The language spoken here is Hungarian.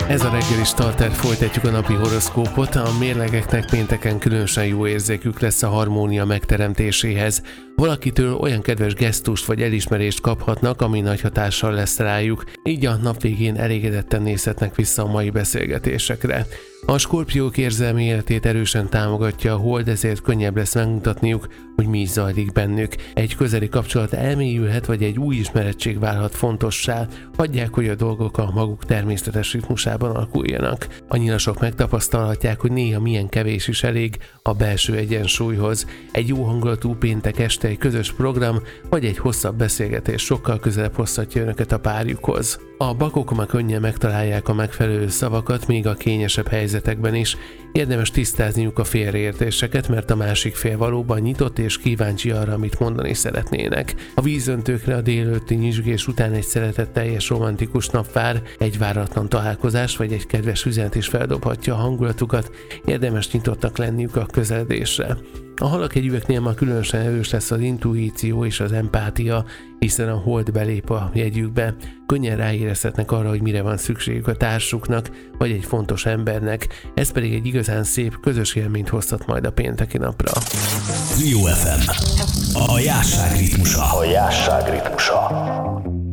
Ez a reggeli starter, folytatjuk a napi horoszkópot. A mérlegeknek pénteken különösen jó érzékük lesz a harmónia megteremtéséhez. Valakitől olyan kedves gesztust vagy elismerést kaphatnak, ami nagy hatással lesz rájuk. Így a nap végén elégedetten nézhetnek vissza a mai beszélgetésekre. A skorpiók érzelmi életét erősen támogatja a hold, ezért könnyebb lesz megmutatniuk, hogy mi is zajlik bennük. Egy közeli kapcsolat elmélyülhet, vagy egy új ismerettség válhat fontossá. Hagyják, hogy a dolgok a maguk természetes ritmusában alakuljanak. A nyilasok megtapasztalhatják, hogy néha milyen kevés is elég a belső egyensúlyhoz. Egy jó hangulatú péntek este egy közös program, vagy egy hosszabb beszélgetés sokkal közelebb hozhatja önöket a párjukhoz. A bakok ma könnyen megtalálják a megfelelő szavakat, még a kényesebb helyzetekben is. Érdemes tisztázniuk a félreértéseket, mert a másik fél valóban nyitott és kíváncsi arra, amit mondani szeretnének. A vízöntőkre a délelőtti nyüzsgés után egy szeretetteljes romantikus nap vár, egy váratlan találkozás vagy egy kedves üzenet is feldobhatja a hangulatukat, érdemes nyitottak lenniük a közeledésre. A halak együveknél ma különösen erős lesz az intuíció és az empátia, hiszen a hold belép a jegyükbe. Könnyen ráérezhetnek arra, hogy mire van szükségük a társuknak, vagy egy fontos embernek, ez pedig egy igazán szép, közös élményt hozhat majd a pénteki napra. Trio FM. A jásság ritmusa.